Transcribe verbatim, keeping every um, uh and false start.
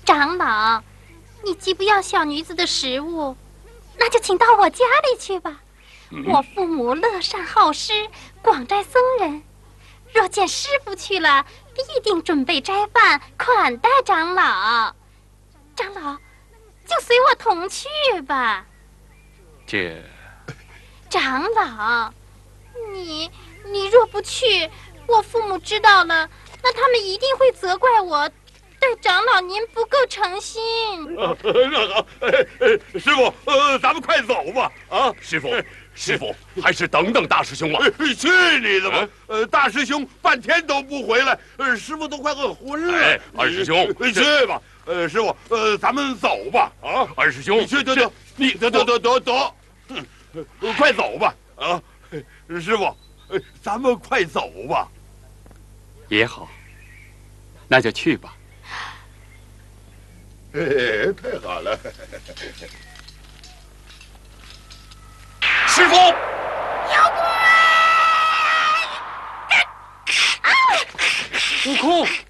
长老，你既不要小女子的食物，那就请到我家里去吧。嗯、我父母乐善好施，广斋僧人。若见师傅去了，必定准备斋饭款待长老。长老，就随我同去吧。 这， 长老，你你若不去，我父母知道了，那他们一定会责怪我。对长老您不够诚心。 呃，那好，呃呃，师傅，呃，咱们快走吧。啊， 师傅，师傅，还是等等大师兄吧。 去你的吧！呃，大师兄半天都不回来，呃，师傅都快饿昏了。 哎，二师兄， 去吧。呃，师傅，呃，咱们走吧。啊， 二师兄， 你去，得得，你得得得得得，嗯，快走吧。啊，师傅，咱们快走吧。 也好，那就去吧。 哎，太好了！ 师傅， 妖怪！ 悟空。